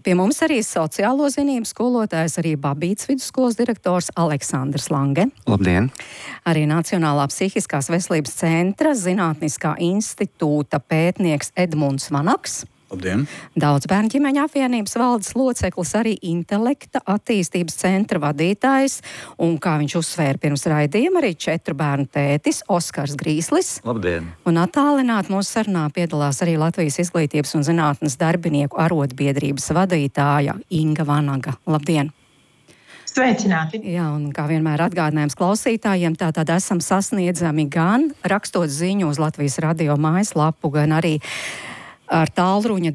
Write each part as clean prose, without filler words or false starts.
Pie mums arī sociālo zinību skolotājs, arī Babītas vidusskolas direktors Aleksandrs Lange. Labdien! Arī Nacionālā psihiskās veselības centra Zinātniskā institūta pētnieks Edmunds Vanaks. Labdien! Daudz bērnu ģimeņu apvienības valdes loceklis, arī intelekta attīstības centra vadītājs un, kā viņš uzsvēra pirms raidījuma, arī 4 bērnu tētis Oskars Grīslis. Labdien! Un attālināti mūsu sarunā piedalās arī Latvijas Izglītības un zinātnes darbinieku arotbiedrības vadītāja Inga Vanaga. Labdien! Sveicināti! Jā, un kā vienmēr atgādinājums klausītājiem, tātad esam sasniedzami gan rakstot ziņu uz Latvijas radio mājaslapu, gan arī ar tālruņa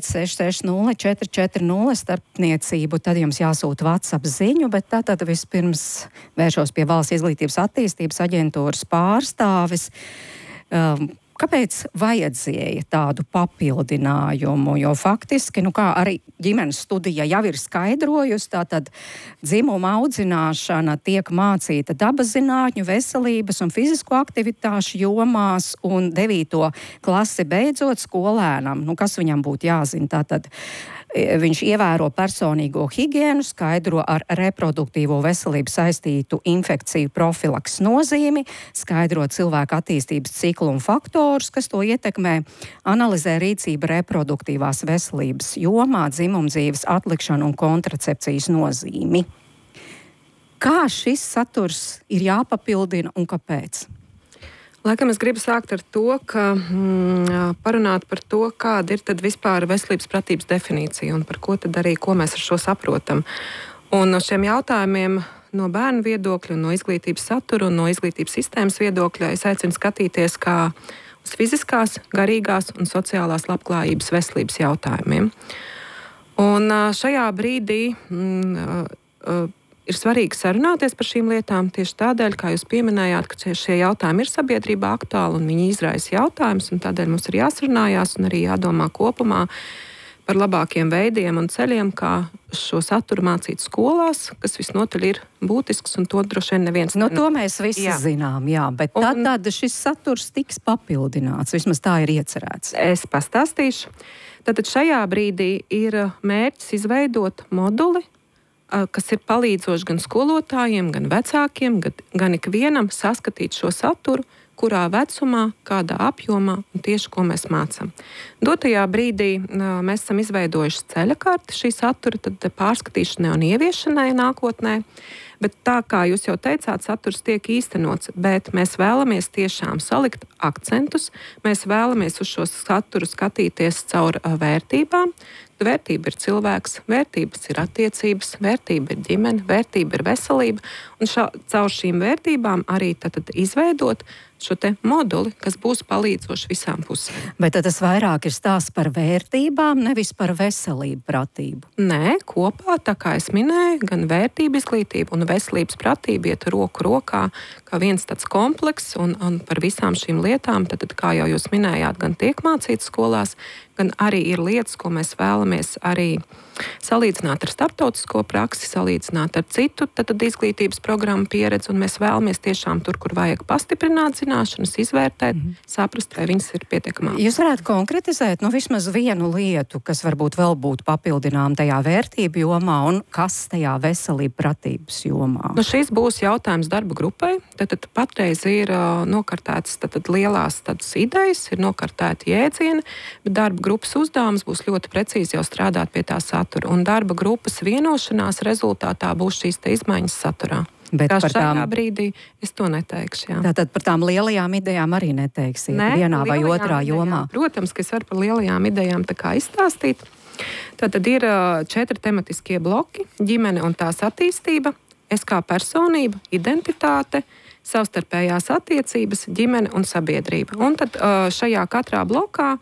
25660 starpniecību, tad jums jāsūta WhatsApp ziņu, bet tātad vispirms vēršos pie Valsts izglītības attīstības aģentūras pārstāvis. Kāpēc vajadzēja tādu papildinājumu? Jo faktiski, kā arī ģimenes studija jau ir skaidrojusi, tātad dzimuma audzināšana tiek mācīta dabaszinātņu, veselības un fizisko aktivitāšu jomās, un 9. klasi beidzot skolēnam, kas viņam būtu jāzina, tātad viņš ievēro personīgo higienu, skaidro ar reproduktīvo veselību saistītu infekciju profilaks nozīmi, skaidro cilvēku attīstības ciklu un faktorus, kas to ietekmē, analizē rīcību reproduktīvās veselības jomā, dzimumdzīves atlikšanu un kontracepcijas nozīmi. Kā šis saturs ir jāpapildina un kāpēc? Laikam es gribu sākt ar to, ka parunāt par to, kāda ir tad vispār veselības pratības definīcija un par ko tad arī, ko mēs ar šo saprotam. Un no šiem jautājumiem no bērnu viedokļa, no izglītības satura un no izglītības sistēmas viedokļa es aicinu skatīties kā uz fiziskās, garīgās un sociālās labklājības veselības jautājumiem. Un šajā brīdī ir svarīgi sarunāties par šīm lietām tieši tādēļ, kā jūs pieminējāt, ka šie jautājumi ir sabiedrībā aktuāli un viņi izraisa jautājumus, un tādēļ mums ir jāsarunājās un arī jādomā kopumā par labākiem veidiem un ceļiem, kā šo saturu mācīt skolās, kas visnotaļ ir būtisks, un to droši vien neviens No to mēs visi zinām, jā, bet tad šis saturs tiks papildināts, vismaz tā ir iecerēts. Es pastāstīšu. Tātad šajā brīdī ir mērķis izveidot moduli, kas ir palīdzoši gan skolotājiem, gan vecākiem, gan ikvienam saskatīt šo saturu, kurā vecumā, kādā apjomā un tieši ko mēs mācām. Dotajā brīdī mēs esam izveidojuši ceļakarti šī satura tad pārskatīšanai un ieviešanai nākotnē, bet tā kā jūs jau teicāt, saturs tiek īstenots, bet mēs vēlamies tiešām salikt akcentus, mēs vēlamies uz šo saturu skatīties caur vērtībām. Vērtība ir cilvēks, vērtības ir attiecības, vērtība ir ģimene, vērtība ir veselība, un caur šīm vērtībām arī tad izveidot šo te moduli, kas būs palīdzoši visām pusēm. Bet tad tas vairāk ir stāsts par vērtībām, nevis par veselību pratību? Nē, kopā, tā kā es minēju, gan vērtība izglītība un veselības pratība iet roku rokā, kā viens tāds komplekss, un par visām šīm lietām, tad kā jau jūs minējāt, gan tiek mācīts skolās, gan arī ir lietas, ko mēs vēlamies arī salīdzināt ar starptautisko praksi, salīdzināt ar citu tad izglītības programmu pieredzi, un mēs vēlamies tiešām tur, kur vajag pastiprināt zināšanas, izvērtēt, saprast, vai viņas ir pietiekamā. Jūs varētu konkretizēt vismaz vienu lietu, kas varbūt vēl būtu papildinām tajā vērtību jomā un kas tajā veselība pratības jomā? Šīs būs jautājums darba grupai. Tad patreiz ir nokartētas lielās idejas, ir nokartēti jēdzieni, bet darba grupas uzdevums būs ļoti precīzi jau strādāt pie tā satura. Un darba grupas vienošanās rezultātā būs šīs te izmaiņas saturā. Bet kā šajā brīdī es to neteikšu. Jā. Tātad par tām lielajām idejām arī neteiksiet vienā vai otrā jomā? Protams, ka es varu par lielajām idejām tā kā izstāstīt. Tātad ir 4 tematiskie bloki - ģimene un tās attīstība, es kā personība, identitāte, savstarpējās attiecības, ģimene un sabiedrība. Un tad šajā katrā blokā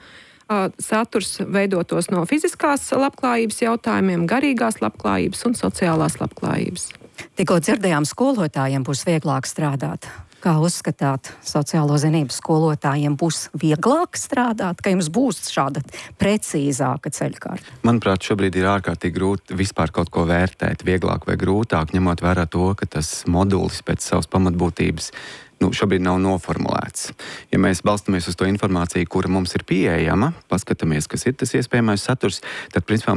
saturs veidotos no fiziskās labklājības jautājumiem, garīgās labklājības un sociālās labklājības. Tikko dzirdējām, skolotājiem būs vieglāk strādāt. Kā uzskatāt, sociālo zinību skolotājiem būs vieglāk strādāt, ka jums būs šāda precīzāka ceļkārta? Manuprāt, šobrīd ir ārkārtīgi grūti vispār kaut ko vērtēt, vieglāk vai grūtāk, ņemot vērā to, ka tas modulis pēc savas pamatbūtības šobrīd nav noformulēts. Ja mēs balstamies uz to informāciju, kura mums ir pieejama, paskatāmies, kas ir tas iespējamais saturs, tad, principā,